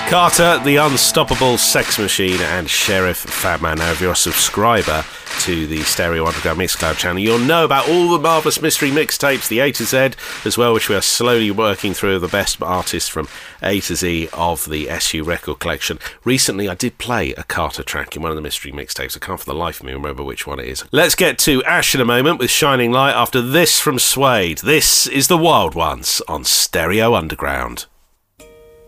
Carter, the Unstoppable Sex Machine, and Sheriff Fatman. Now, if you're a subscriber to the Stereo Underground Mixcloud channel, you'll know about all the Marvellous Mystery mixtapes, the A to Z as well, which we are slowly working through, the best artists from A to Z of the SU record collection. Recently, I did play a Carter track in one of the Mystery mixtapes. I can't for the life of me remember which one it is. Let's get to Ash in a moment with Shining Light after this from Suede. This is The Wild Ones on Stereo Underground.